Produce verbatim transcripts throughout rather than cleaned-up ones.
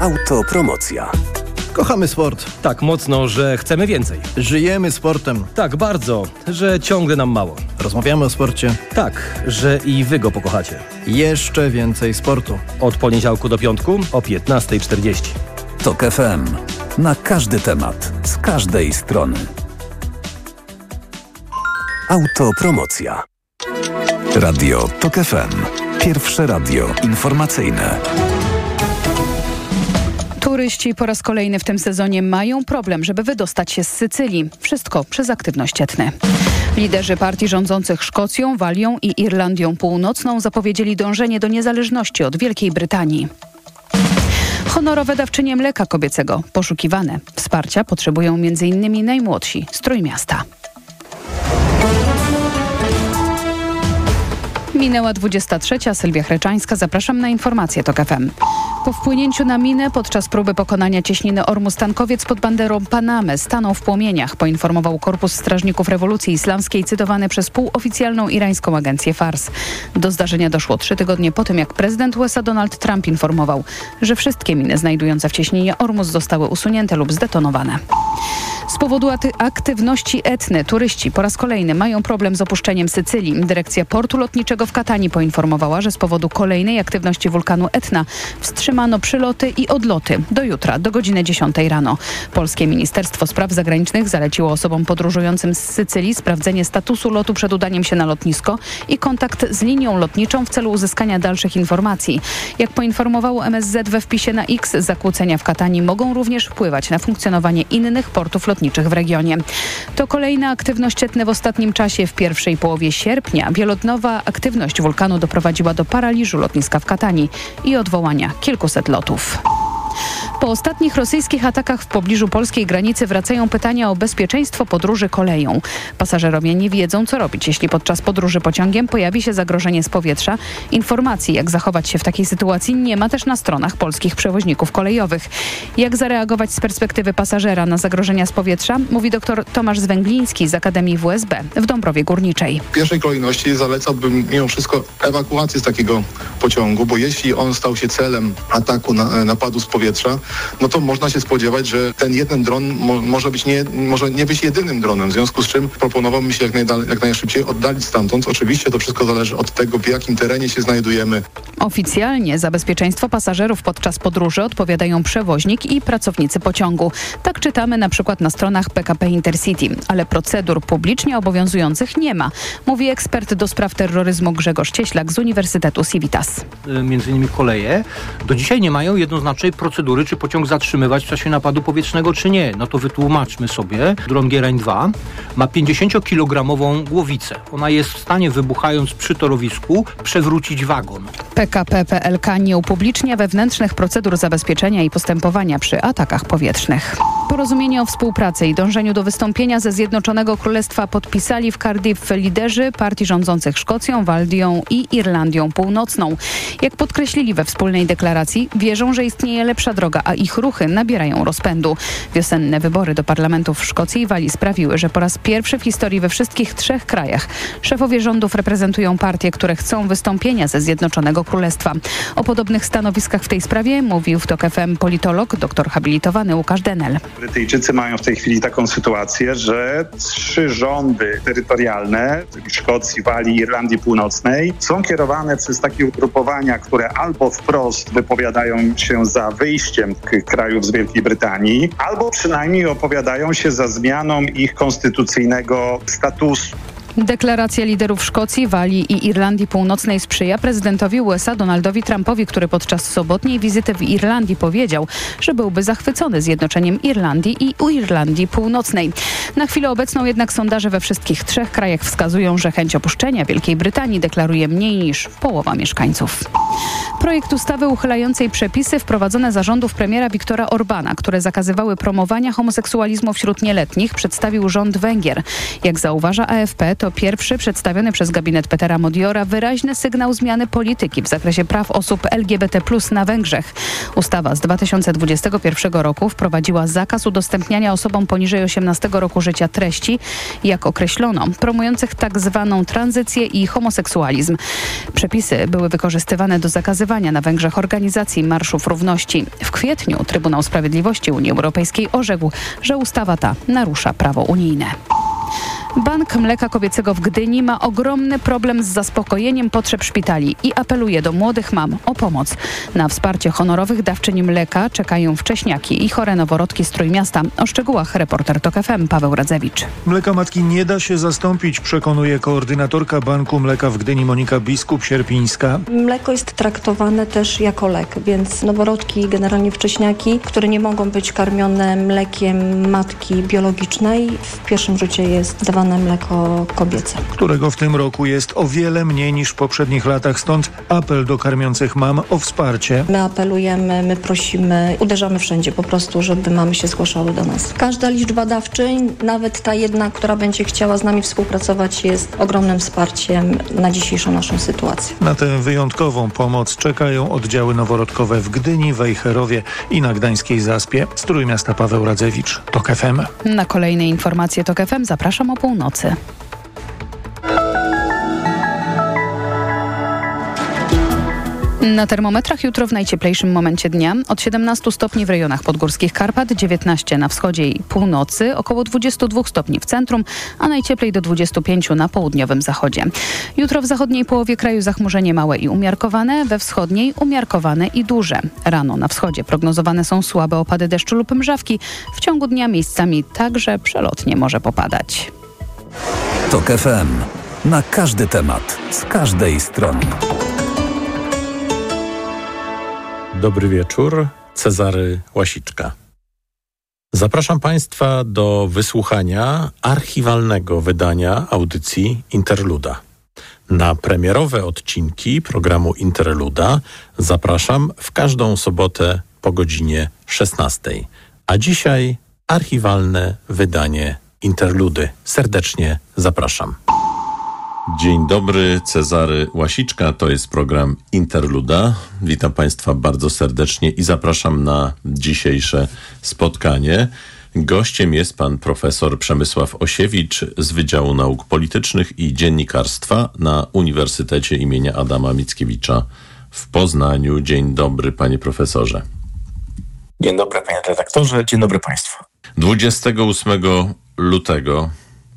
Autopromocja. Kochamy sport. Tak mocno, że chcemy więcej. Żyjemy sportem. Tak bardzo, że ciągle nam mało. Rozmawiamy o sporcie. Tak, że i wy go pokochacie. Jeszcze więcej sportu. Od poniedziałku do piątku o piętnasta czterdzieści. Tok F M. Na każdy temat, z każdej strony. Autopromocja. Radio Tok F M. Pierwsze radio informacyjne. Turyści po raz kolejny w tym sezonie mają problem, żeby wydostać się z Sycylii. Wszystko przez aktywność Etny. Liderzy partii rządzących Szkocją, Walią i Irlandią Północną zapowiedzieli dążenie do niezależności od Wielkiej Brytanii. Honorowe dawczynie mleka kobiecego poszukiwane. Wsparcia potrzebują m in najmłodsi z Trójmiasta. Minęła dwudziesta trzecia. Sylwia Chreczańska. Zapraszam na informacje Tok F M. Po wpłynięciu na minę podczas próby pokonania cieśniny Ormus-Tankowiec pod banderą Panamy stanął w płomieniach, poinformował Korpus Strażników Rewolucji Islamskiej cytowany przez półoficjalną irańską agencję Fars. Do zdarzenia doszło trzy tygodnie po tym, jak prezydent U S A Donald Trump informował, że wszystkie miny znajdujące w cieśninie Ormus zostały usunięte lub zdetonowane. Z powodu aktywności Etny turyści po raz kolejny mają problem z opuszczeniem Sycylii. Dyrekcja Portu Lotniczego w Katanii poinformowała, że z powodu kolejnej aktywności wulkanu Etna wstrzymano przyloty i odloty do jutra, do godziny dziesiątej rano. Polskie Ministerstwo Spraw Zagranicznych zaleciło osobom podróżującym z Sycylii sprawdzenie statusu lotu przed udaniem się na lotnisko i kontakt z linią lotniczą w celu uzyskania dalszych informacji. Jak poinformowało M S Z we wpisie na X, zakłócenia w Katanii mogą również wpływać na funkcjonowanie innych portów lotniczych w regionie. To kolejna aktywność Etny w ostatnim czasie. W pierwszej połowie sierpnia wielodniowa aktywność wulkanu doprowadziła do paraliżu lotniska w Katanii i odwołania kilkuset lotów. Po ostatnich rosyjskich atakach w pobliżu polskiej granicy wracają pytania o bezpieczeństwo podróży koleją. Pasażerowie nie wiedzą, co robić, jeśli podczas podróży pociągiem pojawi się zagrożenie z powietrza. Informacji, jak zachować się w takiej sytuacji, nie ma też na stronach polskich przewoźników kolejowych. Jak zareagować z perspektywy pasażera na zagrożenia z powietrza, mówi dr Tomasz Zwęgliński z Akademii W S B w Dąbrowie Górniczej. W pierwszej kolejności zalecałbym mimo wszystko ewakuację z takiego pociągu, bo jeśli on stał się celem ataku, na, napadu z powietrza, no to można się spodziewać, że ten jeden dron mo- może być nie, może nie być jedynym dronem, w związku z czym proponowałbym się jak, najdalej, jak najszybciej oddalić stamtąd. Oczywiście to wszystko zależy od tego, w jakim terenie się znajdujemy. Oficjalnie za bezpieczeństwo pasażerów podczas podróży odpowiadają przewoźnik i pracownicy pociągu. Tak czytamy na przykład na stronach P K P Intercity, ale procedur publicznie obowiązujących nie ma, mówi ekspert do spraw terroryzmu Grzegorz Cieślak z Uniwersytetu Civitas. Między innymi koleje do dzisiaj nie mają jednoznacznej procedury, czy pociąg zatrzymywać w czasie napadu powietrznego, czy nie. No to wytłumaczmy sobie. Dron Gierań dwa ma pięćdziesięciokilogramową głowicę. Ona jest w stanie, wybuchając przy torowisku, przewrócić wagon. P K P P L K nie upublicznia wewnętrznych procedur zabezpieczenia i postępowania przy atakach powietrznych. Porozumienie o współpracy i dążeniu do wystąpienia ze Zjednoczonego Królestwa podpisali w Cardiff liderzy partii rządzących Szkocją, Walią i Irlandią Północną. Jak podkreślili we wspólnej deklaracji, wierzą, że istnieje lepsza droga, a ich ruchy nabierają rozpędu. Wiosenne wybory do parlamentów w Szkocji i Walii sprawiły, że po raz pierwszy w historii we wszystkich trzech krajach szefowie rządów reprezentują partie, które chcą wystąpienia ze Zjednoczonego Królestwa. O podobnych stanowiskach w tej sprawie mówił w Tok F M politolog, doktor habilitowany Łukasz Denel. Brytyjczycy mają w tej chwili taką sytuację, że trzy rządy terytorialne, czyli Szkocji, Walii, Irlandii Północnej, są kierowane przez takie ugrupowania, które albo wprost wypowiadają się za wyjściem tych krajów z Wielkiej Brytanii, albo przynajmniej opowiadają się za zmianą ich konstytucyjnego statusu. Deklaracja liderów Szkocji, Walii i Irlandii Północnej sprzyja prezydentowi U S A Donaldowi Trumpowi, który podczas sobotniej wizyty w Irlandii powiedział, że byłby zachwycony zjednoczeniem Irlandii i Irlandii Północnej. Na chwilę obecną jednak sondaże we wszystkich trzech krajach wskazują, że chęć opuszczenia Wielkiej Brytanii deklaruje mniej niż połowa mieszkańców. Projekt ustawy uchylającej przepisy wprowadzone za rządów premiera Viktora Orbana, które zakazywały promowania homoseksualizmu wśród nieletnich, przedstawił rząd Węgier. Jak zauważa A F P, to to pierwszy przedstawiony przez gabinet Petera Modiora wyraźny sygnał zmiany polityki w zakresie praw osób L G B T plus na Węgrzech. Ustawa z dwa tysiące dwudziestego pierwszego roku wprowadziła zakaz udostępniania osobom poniżej osiemnastego roku życia treści, jak określono, promujących tak zwaną tranzycję i homoseksualizm. Przepisy były wykorzystywane do zakazywania na Węgrzech organizacji Marszów Równości. W kwietniu Trybunał Sprawiedliwości Unii Europejskiej orzekł, że ustawa ta narusza prawo unijne. Bank Mleka Kobiecego w Gdyni ma ogromny problem z zaspokojeniem potrzeb szpitali i apeluje do młodych mam o pomoc. Na wsparcie honorowych dawczyni mleka czekają wcześniaki i chore noworodki z Trójmiasta. O szczegółach reporter TOK F M Paweł Radzewicz. Mleka matki nie da się zastąpić, przekonuje koordynatorka Banku Mleka w Gdyni Monika Biskup-Sierpińska. Mleko jest traktowane też jako lek, więc noworodki, generalnie wcześniaki, które nie mogą być karmione mlekiem matki biologicznej, w pierwszym rzucie jest dawane mleko kobiece, którego w tym roku jest o wiele mniej niż w poprzednich latach, stąd apel do karmiących mam o wsparcie. My apelujemy, my prosimy, uderzamy wszędzie po prostu, żeby mamy się zgłaszały do nas. Każda liczba dawczyń, nawet ta jedna, która będzie chciała z nami współpracować, jest ogromnym wsparciem na dzisiejszą naszą sytuację. Na tę wyjątkową pomoc czekają oddziały noworodkowe w Gdyni, Wejherowie i na Gdańskiej Zaspie. Z Trójmiasta Paweł Radzewicz, TOK F M. Na kolejne informacje TOK F M zapraszam o północy. Na termometrach jutro w najcieplejszym momencie dnia od siedemnastu stopni w rejonach podgórskich Karpat, dziewiętnaście na wschodzie i północy, około dwudziestu dwóch stopni w centrum, a najcieplej do dwudziestu pięciu na południowym zachodzie. Jutro w zachodniej połowie kraju zachmurzenie małe i umiarkowane, we wschodniej umiarkowane i duże. Rano na wschodzie prognozowane są słabe opady deszczu lub mrzawki. W ciągu dnia miejscami także przelotnie może popadać. TOK F M. Na każdy temat, z każdej strony. Dobry wieczór, Cezary Łasiczka. Zapraszam Państwa do wysłuchania archiwalnego wydania audycji Interluda. Na premierowe odcinki programu Interluda zapraszam w każdą sobotę po godzinie szesnastej. A dzisiaj archiwalne wydanie Interludy. Serdecznie zapraszam. Dzień dobry, Cezary Łasiczka, to jest program Interluda. Witam Państwa bardzo serdecznie i zapraszam na dzisiejsze spotkanie. Gościem jest pan profesor Przemysław Osiewicz z Wydziału Nauk Politycznych i Dziennikarstwa na Uniwersytecie imienia Adama Mickiewicza w Poznaniu. Dzień dobry, panie profesorze. Dzień dobry, panie redaktorze, dzień dobry państwu. dwudziestego ósmego lutego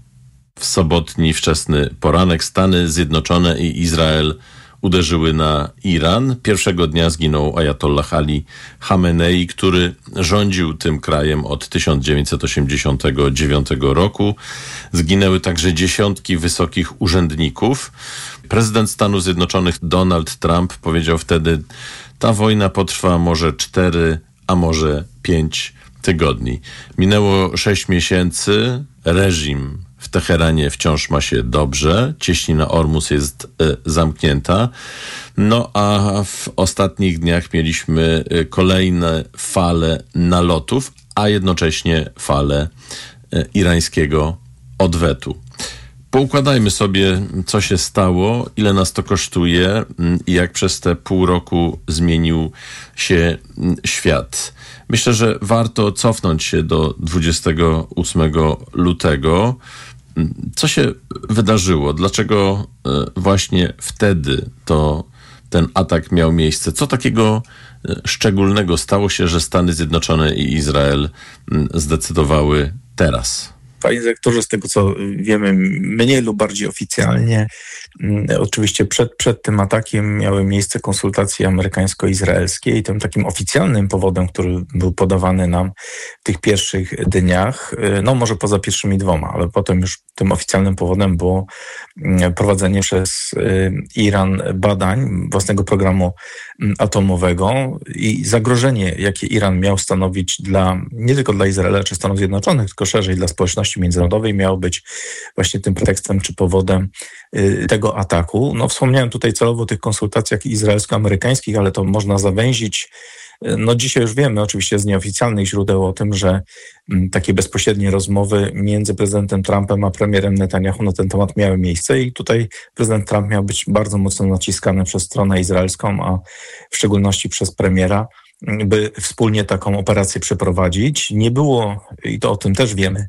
w sobotni wczesny poranek Stany Zjednoczone i Izrael uderzyły na Iran. Pierwszego dnia zginął ajatollah Ali Chamenei, który rządził tym krajem od tysiąc dziewięćset osiemdziesiątego dziewiątego roku. Zginęły także dziesiątki wysokich urzędników. Prezydent Stanów Zjednoczonych Donald Trump powiedział wtedy: ta wojna potrwa może cztery, a może pięć tygodni. Minęło sześć miesięcy. Reżim w Teheranie wciąż ma się dobrze. Cieśnina Ormus jest y, zamknięta. No a w ostatnich dniach mieliśmy y, kolejne fale nalotów, a jednocześnie fale y, irańskiego odwetu. Poukładajmy sobie, co się stało, ile nas to kosztuje i jak przez te pół roku zmienił się świat. Myślę, że warto cofnąć się do dwudziestego ósmego lutego. Co się wydarzyło? Dlaczego właśnie wtedy to ten atak miał miejsce? Co takiego szczególnego stało się, że Stany Zjednoczone i Izrael zdecydowały teraz? Panie dyrektorze, z tego co wiemy mniej lub bardziej oficjalnie, oczywiście przed, przed tym atakiem miały miejsce konsultacje amerykańsko-izraelskie i tym takim oficjalnym powodem, który był podawany nam w tych pierwszych dniach, no może poza pierwszymi dwoma, ale potem już tym oficjalnym powodem było prowadzenie przez Iran badań własnego programu atomowego i zagrożenie, jakie Iran miał stanowić dla, nie tylko dla Izraela czy Stanów Zjednoczonych, tylko szerzej dla społeczności międzynarodowej, miało być właśnie tym pretekstem czy powodem tego ataku. No, wspomniałem tutaj celowo o tych konsultacjach izraelsko-amerykańskich, ale to można zawęzić No dzisiaj już wiemy oczywiście z nieoficjalnych źródeł o tym, że takie bezpośrednie rozmowy między prezydentem Trumpem a premierem Netanyahu na ten temat miały miejsce i tutaj prezydent Trump miał być bardzo mocno naciskany przez stronę izraelską, a w szczególności przez premiera, by wspólnie taką operację przeprowadzić. Nie było, i to o tym też wiemy,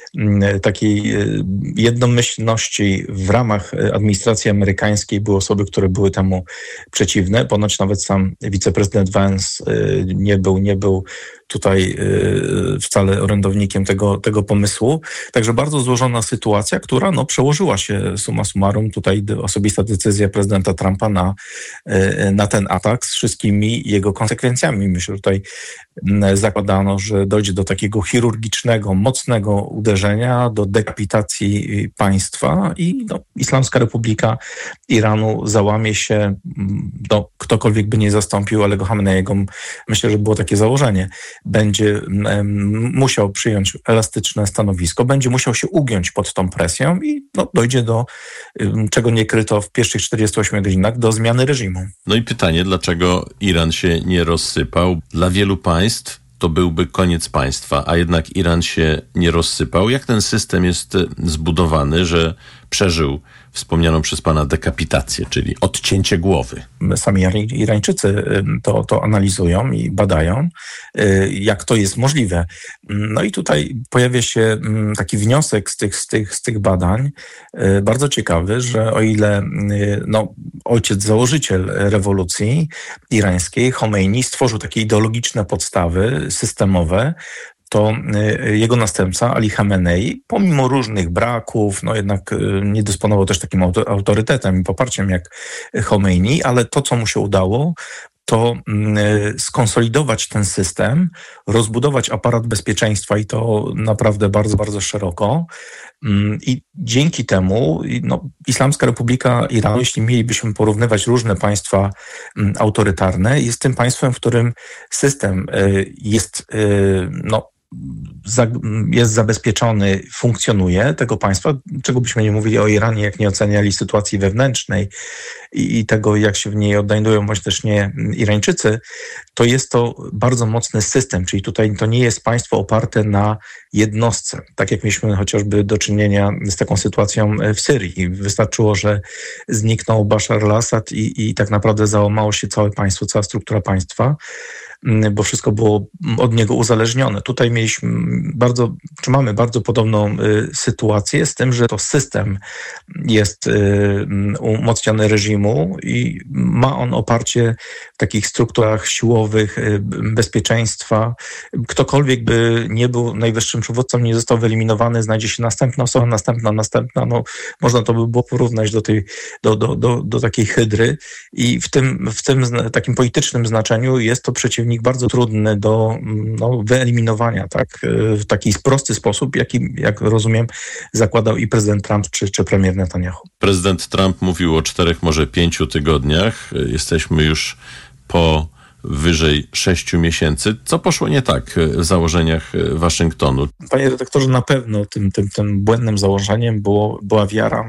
takiej jednomyślności w ramach administracji amerykańskiej. Były osoby, które były temu przeciwne. Ponoć nawet sam wiceprezydent Vance nie był, nie był tutaj wcale orędownikiem tego, tego pomysłu. Także bardzo złożona sytuacja, która no, przełożyła się summa summarum tutaj osobista decyzja prezydenta Trumpa na, na ten atak z wszystkimi jego konsekwencjami. Myślę, że tutaj zakładano, że dojdzie do takiego chirurgicznego, mocnego uderzenia, do dekapitacji państwa i no, Islamska Republika Iranu załamie się, no, ktokolwiek by nie zastąpił Alego Chameneiego. Myślę, że było takie założenie. Będzie musiał przyjąć elastyczne stanowisko, będzie musiał się ugiąć pod tą presją i no, dojdzie do, czego nie kryto w pierwszych czterdziestu ośmiu godzinach, do zmiany reżimu. No i pytanie, dlaczego Iran się nie rozsypał? Dla wielu państw to byłby koniec państwa, a jednak Iran się nie rozsypał. Jak ten system jest zbudowany, że przeżył wspomnianą przez pana dekapitację, czyli odcięcie głowy? Sami Irańczycy to, to analizują i badają, jak to jest możliwe. No i tutaj pojawia się taki wniosek z tych, z tych, z tych badań, bardzo ciekawy, że o ile no, ojciec założyciel rewolucji irańskiej, Chomeini, stworzył takie ideologiczne podstawy systemowe, to jego następca, Ali Chamenei, pomimo różnych braków, no jednak nie dysponował też takim autorytetem i poparciem jak Chomeini, ale to, co mu się udało, to skonsolidować ten system, rozbudować aparat bezpieczeństwa i to naprawdę bardzo, bardzo szeroko. I dzięki temu no, Islamska Republika Iranu, jeśli mielibyśmy porównywać różne państwa autorytarne, jest tym państwem, w którym system jest no, jest zabezpieczony, funkcjonuje tego państwa, czego byśmy nie mówili o Iranie, jak nie oceniali sytuacji wewnętrznej i, i tego, jak się w niej odnajdują, bądź też nie Irańczycy, to jest to bardzo mocny system, czyli tutaj to nie jest państwo oparte na jednostce, tak jak mieliśmy chociażby do czynienia z taką sytuacją w Syrii. Wystarczyło, że zniknął Bashar al-Assad i, i tak naprawdę załamało się całe państwo, cała struktura państwa, bo wszystko było od niego uzależnione. Tutaj mieliśmy bardzo, czy mamy bardzo podobną y, sytuację z tym, że to system jest y, umocniony reżimu i ma on oparcie w takich strukturach siłowych, y, bezpieczeństwa. Ktokolwiek by nie był najwyższym przywódcą, nie został wyeliminowany, znajdzie się następna osoba, następna, następna. No, można to by było porównać do tej, do, do, do, do takiej hydry i w tym, w tym takim politycznym znaczeniu jest to przeciwnik bardzo trudny do no, wyeliminowania, tak? W taki prosty sposób, jaki, jak rozumiem, zakładał i prezydent Trump czy, czy premier Netanyahu. Prezydent Trump mówił o czterech, może pięciu tygodniach. Jesteśmy już po wyżej sześciu miesięcy. Co poszło nie tak w założeniach Waszyngtonu? Panie redaktorze, na pewno tym, tym, tym błędnym założeniem było, była wiara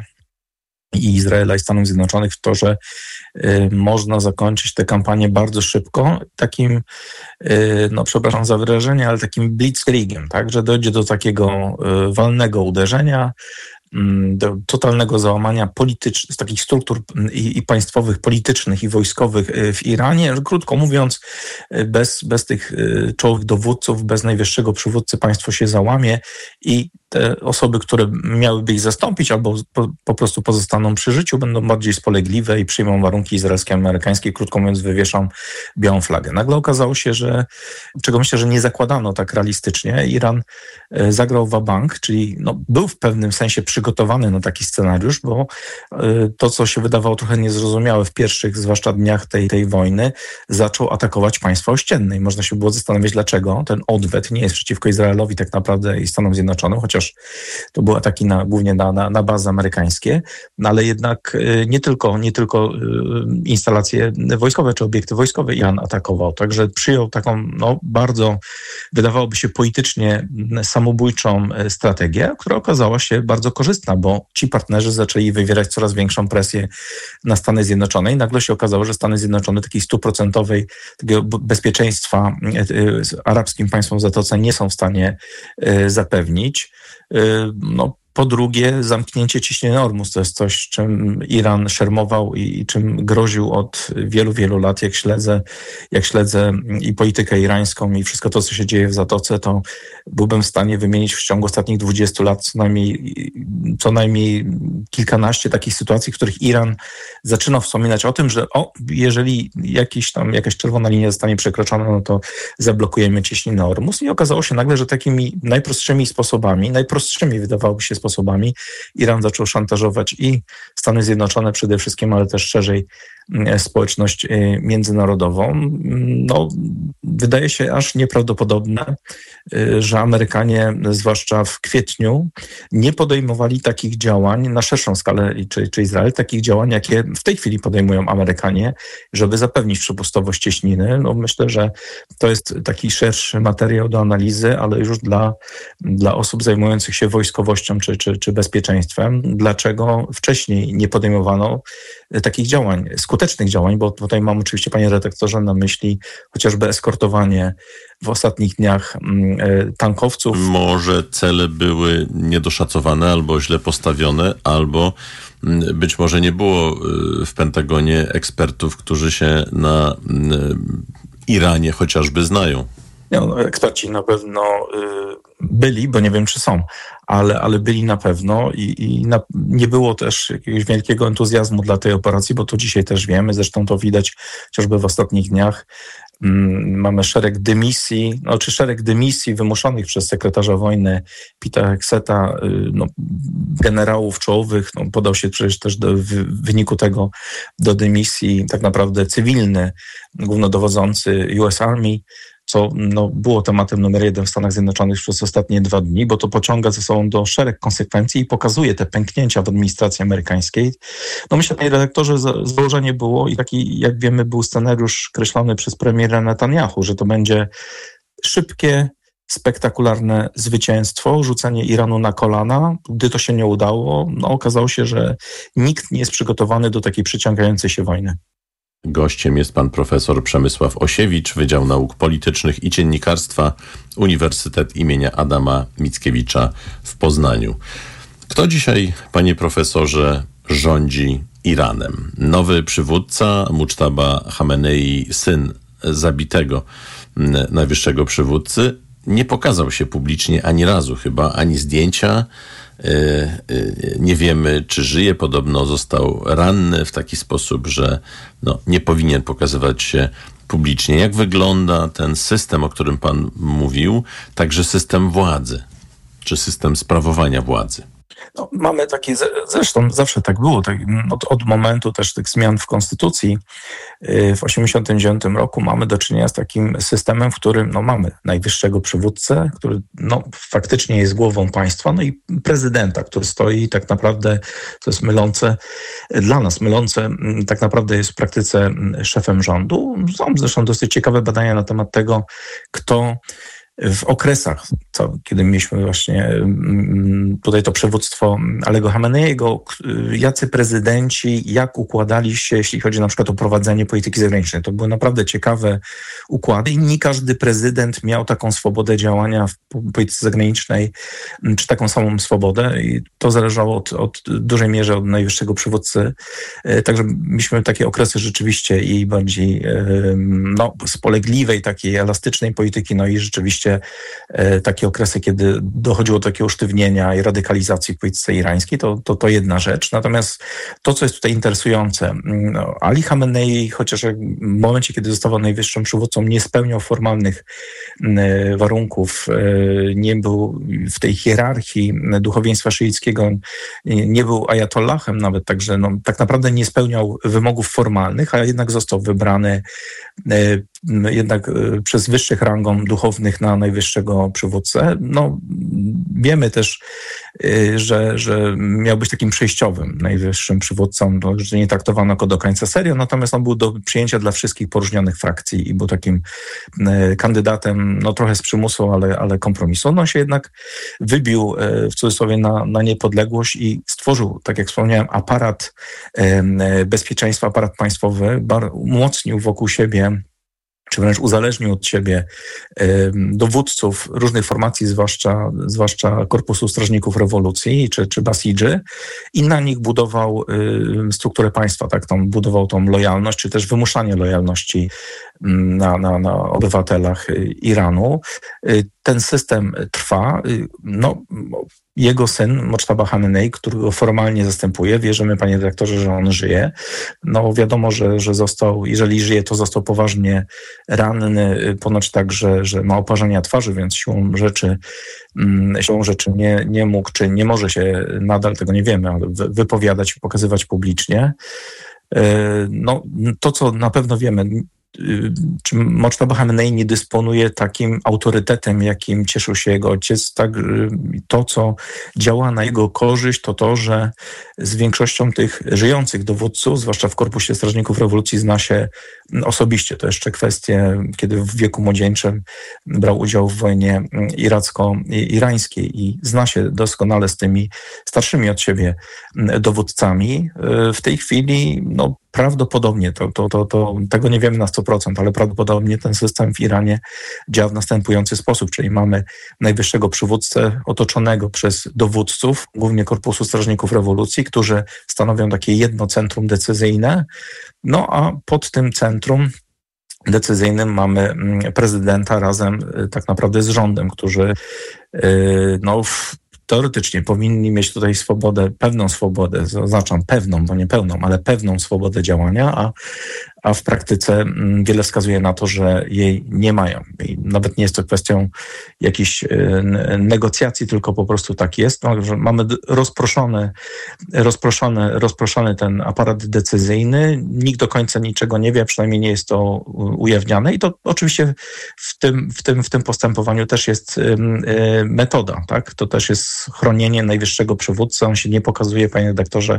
i Izraela i Stanów Zjednoczonych w to, że y, można zakończyć tę kampanię bardzo szybko, takim, y, no przepraszam za wyrażenie, ale takim blitzkriegiem, tak, że dojdzie do takiego y, walnego uderzenia, do totalnego załamania politycznych, z takich struktur i, i państwowych, politycznych i wojskowych w Iranie. Krótko mówiąc, bez, bez tych czołowych dowódców, bez najwyższego przywódcy państwo się załamie i te osoby, które miałyby ich zastąpić albo po, po prostu pozostaną przy życiu, będą bardziej spolegliwe i przyjmą warunki izraelskie, amerykańskie, krótko mówiąc wywieszą białą flagę. Nagle okazało się, że, czego myślę, że nie zakładano tak realistycznie, Iran zagrał va-bank, czyli no, był w pewnym sensie przygotowany na taki scenariusz, bo to, co się wydawało trochę niezrozumiałe w pierwszych, zwłaszcza dniach tej, tej wojny, zaczął atakować państwa ościenne i można się było zastanowić, dlaczego ten odwet nie jest przeciwko Izraelowi tak naprawdę i Stanom Zjednoczonym, chociaż to były ataki na, głównie na, na, na bazy amerykańskie, no ale jednak nie tylko, nie tylko instalacje wojskowe czy obiekty wojskowe Iran atakował, także przyjął taką no, bardzo, wydawałoby się politycznie samobójczą strategię, która okazała się bardzo korzystna korzystna, bo ci partnerzy zaczęli wywierać coraz większą presję na Stany Zjednoczone i nagle się okazało, że Stany Zjednoczone takiej stuprocentowej takiego bezpieczeństwa arabskim państwom w Zatoce nie są w stanie zapewnić. No, po drugie, zamknięcie ciśnienia Ormus to jest coś, czym Iran szermował i, i czym groził od wielu, wielu lat. Jak śledzę, jak śledzę i politykę irańską i wszystko to, co się dzieje w Zatoce, to byłbym w stanie wymienić w ciągu ostatnich dwudziestu lat co najmniej, co najmniej kilkanaście takich sytuacji, w których Iran zaczyna wspominać o tym, że o, jeżeli jakiś tam, jakaś czerwona linia zostanie przekroczona, no to zablokujemy ciśnienie Ormus. I okazało się nagle, że takimi najprostszymi sposobami, najprostszymi wydawałoby się sposobami Iran zaczął szantażować i Stany Zjednoczone przede wszystkim, ale też szerzej społeczność międzynarodową. No, wydaje się aż nieprawdopodobne, że Amerykanie, zwłaszcza w kwietniu, nie podejmowali takich działań na szerszą skalę, czy, czy Izrael, takich działań, jakie w tej chwili podejmują Amerykanie, żeby zapewnić przepustowość cieśniny. No, myślę, że to jest taki szerszy materiał do analizy, ale już dla, dla osób zajmujących się wojskowością czy, czy, czy bezpieczeństwem. Dlaczego wcześniej nie podejmowano takich działań, skutecznych działań, bo tutaj mam oczywiście, panie redaktorze, na myśli chociażby eskortowanie w ostatnich dniach tankowców. Może cele były niedoszacowane albo źle postawione, albo być może nie było w Pentagonie ekspertów, którzy się na Iranie chociażby znają. No, eksperci na pewno y, byli, bo nie wiem, czy są, ale, ale byli na pewno i, i na, nie było też jakiegoś wielkiego entuzjazmu dla tej operacji, bo to dzisiaj też wiemy, zresztą to widać chociażby w ostatnich dniach. Mm, mamy szereg dymisji, no, czy szereg dymisji wymuszonych przez sekretarza wojny Pita Hegseta, y, no, generałów czołowych. No, podał się przecież też do, w wyniku tego do dymisji tak naprawdę cywilny głównodowodzący U S Army, co no, było tematem numer jeden w Stanach Zjednoczonych przez ostatnie dwa dni, bo to pociąga ze sobą do szereg konsekwencji i pokazuje te pęknięcia w administracji amerykańskiej. No myślę, panie redaktorze, założenie było i taki, jak wiemy, był scenariusz kreślony przez premiera Netanyahu, że to będzie szybkie, spektakularne zwycięstwo, rzucenie Iranu na kolana. Gdy to się nie udało, no okazało się, że nikt nie jest przygotowany do takiej przyciągającej się wojny. Gościem jest pan profesor Przemysław Osiewicz, Wydział Nauk Politycznych i Dziennikarstwa, Uniwersytet imienia Adama Mickiewicza w Poznaniu. Kto dzisiaj, panie profesorze, rządzi Iranem? Nowy przywódca, Mucztaba Chamenei, syn zabitego najwyższego przywódcy, nie pokazał się publicznie ani razu chyba, ani zdjęcia. Nie wiemy, czy żyje. Podobno został ranny w taki sposób, że no, nie powinien pokazywać się publicznie. Jak wygląda ten system, o którym pan mówił, także system władzy, czy system sprawowania władzy? No, mamy taki, zresztą zawsze tak było, tak, od, od momentu też tych zmian w Konstytucji w osiemdziesiątym dziewiątym roku mamy do czynienia z takim systemem, w którym no, mamy najwyższego przywódcę, który no, faktycznie jest głową państwa, no i prezydenta, który stoi tak naprawdę, to jest mylące, dla nas mylące, tak naprawdę jest w praktyce szefem rządu. Są zresztą dosyć ciekawe badania na temat tego, kto w okresach, co, kiedy mieliśmy właśnie tutaj to przywództwo Alego Chameneiego, jacy prezydenci, jak układali się, jeśli chodzi na przykład o prowadzenie polityki zagranicznej. To były naprawdę ciekawe układy i nie każdy prezydent miał taką swobodę działania w polityce zagranicznej, czy taką samą swobodę i to zależało od, od dużej mierze od najwyższego przywódcy. Także mieliśmy takie okresy rzeczywiście i bardziej no, spolegliwej, takiej elastycznej polityki, no i rzeczywiście takie okresy, kiedy dochodziło do takiego usztywnienia i radykalizacji w polityce irańskiej, to, to, to jedna rzecz. Natomiast to, co jest tutaj interesujące, no, Ali Chamenei, chociaż w momencie, kiedy został najwyższym przywódcą, nie spełniał formalnych warunków, nie był w tej hierarchii duchowieństwa szyickiego, nie był ajatollahem nawet, także no, tak naprawdę nie spełniał wymogów formalnych, a jednak został wybrany jednak przez wyższych rangą duchownych na na najwyższego przywódcę. No, wiemy też, że, że miał być takim przejściowym najwyższym przywódcą, że nie traktowano go do końca serio, natomiast on był do przyjęcia dla wszystkich poróżnionych frakcji i był takim kandydatem, no trochę z przymusu, ale, ale kompromisu. No się jednak wybił w cudzysłowie na, na niepodległość i stworzył, tak jak wspomniałem, aparat bezpieczeństwa, aparat państwowy, bar, umocnił wokół siebie, czy wręcz uzależnił od siebie y, dowódców różnych formacji, zwłaszcza, zwłaszcza Korpusu Strażników Rewolucji czy, czy Basidży, i na nich budował y, strukturę państwa, tak, tam budował tą lojalność, czy też wymuszanie lojalności y, na, na, na obywatelach y, Iranu. Y, ten system trwa. Y, no, jego syn, Moctaba Chamenei, który go formalnie zastępuje, wierzymy, panie dyrektorze, że on żyje. No wiadomo, że, że został, jeżeli żyje, to został poważnie ranny, ponoć tak, że, że ma oparzenia twarzy, więc siłą rzeczy, siłą rzeczy nie, nie mógł, czy nie może się nadal, tego nie wiemy, ale wypowiadać i pokazywać publicznie. No, to, co na pewno wiemy, czy Moctaba Chamenei nie dysponuje takim autorytetem, jakim cieszył się jego ojciec. Tak, to, co działa na jego korzyść, to to, że z większością tych żyjących dowódców, zwłaszcza w Korpusie Strażników Rewolucji, zna się osobiście. To jeszcze kwestie, kiedy w wieku młodzieńczym brał udział w wojnie iracko-irańskiej i zna się doskonale z tymi starszymi od siebie dowódcami. W tej chwili, no, prawdopodobnie, to, to, to, to, tego nie wiemy na sto procent, ale prawdopodobnie ten system w Iranie działa w następujący sposób, czyli mamy najwyższego przywódcę otoczonego przez dowódców, głównie Korpusu Strażników Rewolucji, którzy stanowią takie jedno centrum decyzyjne, no a pod tym centrum decyzyjnym mamy prezydenta razem tak naprawdę z rządem, którzy no teoretycznie powinni mieć tutaj swobodę, pewną swobodę, zaznaczam pewną, bo nie pełną, ale pewną swobodę działania, a, a w praktyce wiele wskazuje na to, że jej nie mają. I nawet nie jest to kwestią jakichś negocjacji, tylko po prostu tak jest, no, że mamy rozproszony, rozproszony, rozproszony ten aparat decyzyjny, nikt do końca niczego nie wie, przynajmniej nie jest to ujawniane i to oczywiście w tym, w tym, w tym postępowaniu też jest metoda, tak? To też jest chronienie najwyższego przywódcy, on się nie pokazuje, panie redaktorze,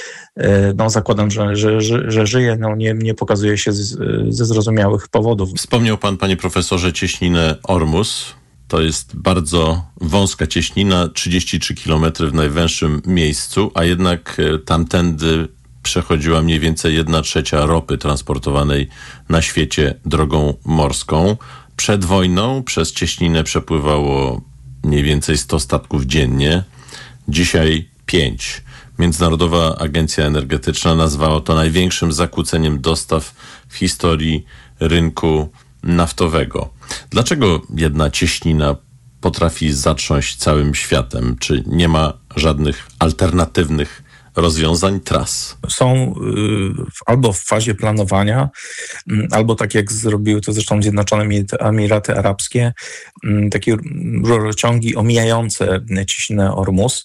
no zakładam, że, że, że, że żyje, no nie, nie pokazuje się z, ze zrozumiałych powodów. Wspomniał pan, panie profesorze, cieśninę Ormus. To jest bardzo wąska cieśnina, trzydzieści trzy kilometry w najwęższym miejscu, a jednak tamtędy przechodziła mniej więcej jedna trzecia ropy transportowanej na świecie drogą morską. Przed wojną przez cieśninę przepływało mniej więcej sto statków dziennie. Dzisiaj pięć. Międzynarodowa Agencja Energetyczna nazwała to największym zakłóceniem dostaw w historii rynku naftowego. Dlaczego jedna cieśnina potrafi zatrząść całym światem? Czy nie ma żadnych alternatywnych rozwiązań, tras? Są y, albo w fazie planowania, y, albo tak jak zrobiły to zresztą Zjednoczone Emiraty Arabskie, y, takie rurociągi omijające cieśninę Ormus,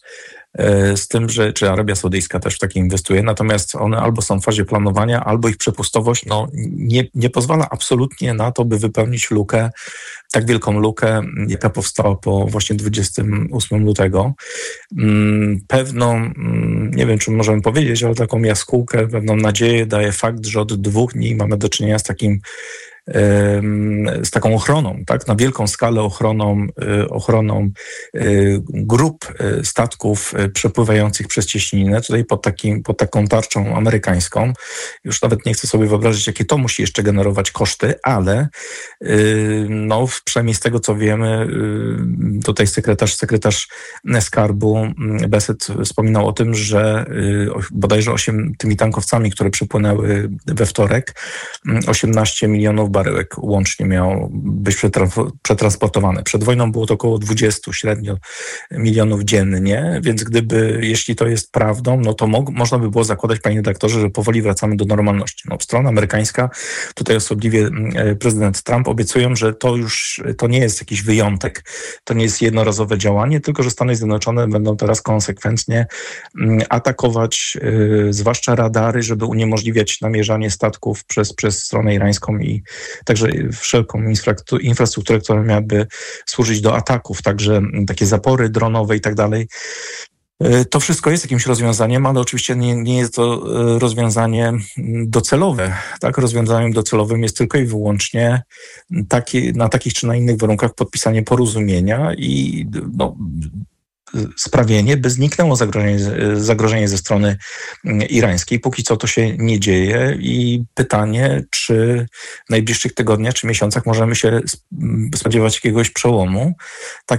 z tym, że czy Arabia Saudyjska też w takie inwestuje, natomiast one albo są w fazie planowania, albo ich przepustowość no, nie, nie pozwala absolutnie na to, by wypełnić lukę, tak wielką lukę, jaka powstała po właśnie dwudziestego ósmego lutego. Pewną, nie wiem, czy możemy powiedzieć, ale taką jaskółkę, pewną nadzieję daje fakt, że od dwóch dni mamy do czynienia z takim z taką ochroną, tak, na wielką skalę ochroną, ochroną grup statków przepływających przez cieśninę, tutaj pod, takim, pod taką tarczą amerykańską. Już nawet nie chcę sobie wyobrazić, jakie to musi jeszcze generować koszty, ale no, przynajmniej z tego, co wiemy, tutaj sekretarz, sekretarz Skarbu Beset wspominał o tym, że bodajże osiem tymi tankowcami, które przypłynęły we wtorek, osiemnaście milionów baryłek łącznie miało być przetransportowane. Przed wojną było to około dwadzieścia średnio milionów dziennie, więc gdyby, jeśli to jest prawdą, no to mo- można by było zakładać, panie redaktorze, że powoli wracamy do normalności. No, strona amerykańska, tutaj osobliwie prezydent Trump obiecują, że to już, to nie jest jakiś wyjątek, to nie jest jednorazowe działanie, tylko że Stany Zjednoczone będą teraz konsekwentnie atakować, yy, zwłaszcza radary, żeby uniemożliwiać namierzanie statków przez, przez stronę irańską i także wszelką infrastrukturę, która miałaby służyć do ataków, także takie zapory dronowe i tak dalej. To wszystko jest jakimś rozwiązaniem, ale oczywiście nie, nie jest to rozwiązanie docelowe. Tak? Rozwiązaniem docelowym jest tylko i wyłącznie taki, na takich czy na innych warunkach podpisanie porozumienia i no, sprawienie, by zniknęło zagrożenie, zagrożenie ze strony irańskiej. Póki co to się nie dzieje i pytanie, czy w najbliższych tygodniach czy miesiącach możemy się spodziewać jakiegoś przełomu. Tak